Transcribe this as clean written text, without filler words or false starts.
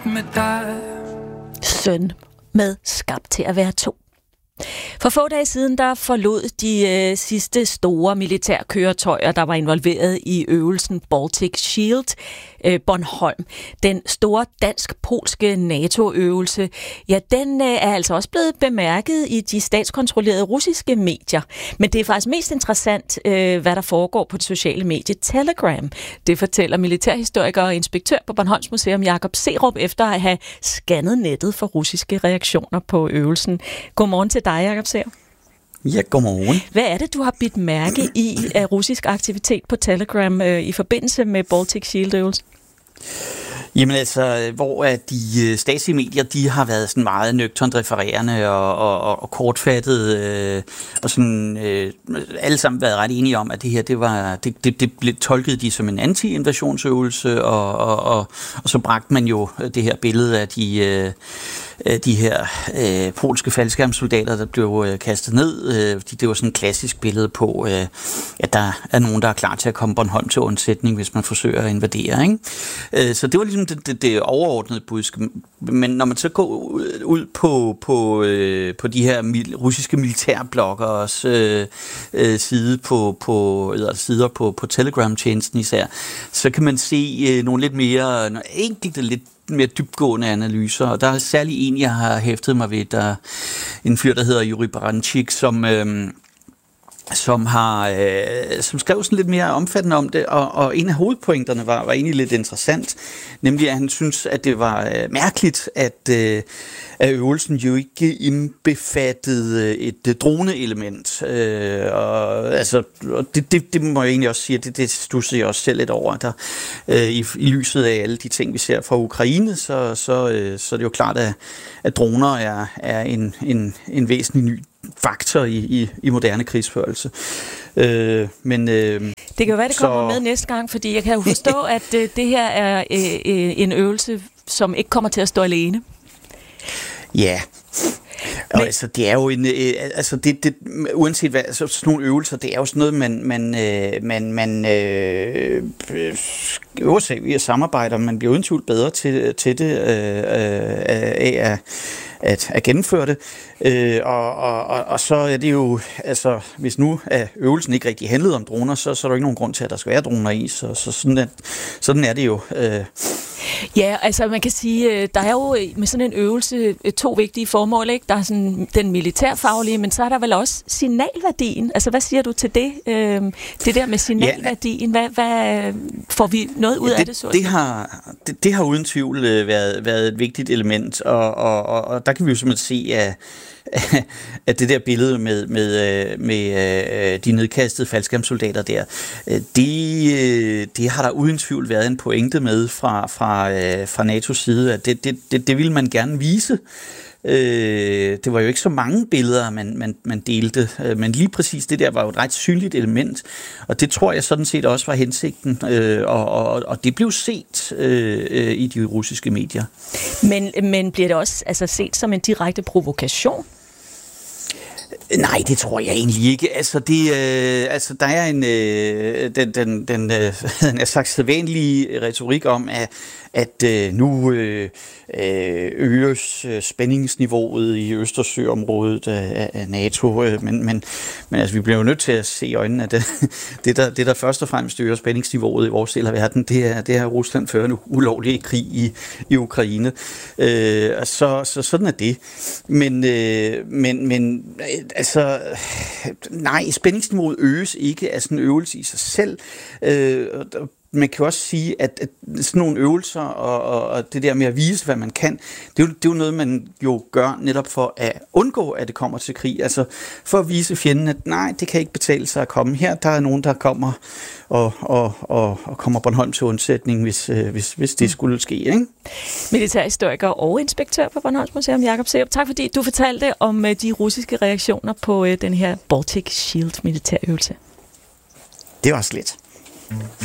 med dig. Søn med Skabt til at være to. For få dage siden, der forlod de sidste store militærkøretøjer, der var involveret i øvelsen Baltic Shield, Bornholm. Den store dansk-polske NATO-øvelse, ja, den er altså også blevet bemærket i de statskontrollerede russiske medier. Men det er faktisk mest interessant, hvad der foregår på det sociale medie Telegram. Det fortæller militærhistoriker og inspektør på Bornholms Museum Jakob Serup efter at have scannet nettet for russiske reaktioner på øvelsen. Godmorgen til dig, Jakob Serup. Ja, godmorgen. Hvad er det, du har bidt mærke i af russisk aktivitet på Telegram i forbindelse med Baltic Shield-øvelsen? Jamen altså, hvor de statslige medier, de har været sådan meget nøgternt refererende og kortfattet, og sådan alle sammen været ret enige om, at det her, det blev tolket de som en anti-invasionsøvelse, og så bragte man jo det her billede af de her polske faldskærmssoldater, der blev kastet ned. Det var sådan et klassisk billede på, at der er nogen, der er klar til at komme Bornholm til undsætning, hvis man forsøger at invadere, ikke? Så det var ligesom det overordnede budskab. Men når man så går ud på de her russiske militærbloggers sider på Telegram-tjenesten især, så kan man se nogle lidt mere enkelte lidt mere dybgående analyser, og der er særlig en, jeg har hæftet mig ved, der en fyr, der hedder Yuri Baranchik, som skrev sådan lidt mere omfattende om det, og en af hovedpointerne var egentlig lidt interessant, nemlig at han synes, at det var mærkeligt, at øvelsen jo ikke indbefattede et droneelement. Det må jeg egentlig også sige, det studsede jeg også selv lidt over, der i lyset af alle de ting, vi ser fra Ukraine, så er det jo klart, at droner er en væsentlig ny faktor i moderne krigsførelse. Det kan jo være, det kommer med næste gang, fordi jeg kan jo forstå, at det her er en øvelse, som ikke kommer til at stå alene. Ja. Men, altså, det er jo uanset hvad, så sådan nogle øvelser, det er jo sådan noget, man øver sig i at samarbejde, man bliver uden tvivl bedre til det af at gennemføre det. Og så er det jo, altså, hvis nu øvelsen ikke rigtig handlede om droner, så er der jo ikke nogen grund til, at der skal være droner i, så sådan er det jo. Ja, altså man kan sige, der er jo med sådan en øvelse to vigtige formål, ikke? Der er sådan den militærfaglige, men så er der vel også signalværdien. Altså hvad siger du til det? Det der med signalværdien, hvad får vi noget ud af det? Så? Det har uden tvivl været et vigtigt element, og der kan vi jo simpelthen se, at det der billede med de nedkastede faldskærmssoldater der, det har der uden tvivl været en pointe med fra NATO's side, at det ville man gerne vise. Det var jo ikke så mange billeder, man delte, men lige præcis det der var jo et ret synligt element, og det tror jeg sådan set også var hensigten, og det blev set i de russiske medier. Men bliver det også altså, set som en direkte provokation? Nej, det tror jeg egentlig ikke. Altså, der er en slags sædvanlige retorik om, at nu øges spændingsniveauet i Østersøområdet af NATO, men altså, vi bliver jo nødt til at se i øjnene, at det der først og fremmest øger spændingsniveauet i vores del af verden, det er Rusland fører en ulovlig krig i Ukraine. Så sådan er det. Men altså, nej, spændingsniveauet øges ikke af sådan en øvelse i sig selv. Man kan også sige, at sådan nogle øvelser og det der med at vise, hvad man kan, det er jo noget, man jo gør netop for at undgå, at det kommer til krig. Altså for at vise fjenden, at nej, det kan ikke betale sig at komme her. Der er nogen, der kommer og kommer Bornholm til undsætning, hvis det skulle ske, ikke? Militærhistoriker og inspektør på Bornholms Museum, Jakob Serup. Tak fordi du fortalte om de russiske reaktioner på den her Baltic Shield militærøvelse. Det var slet.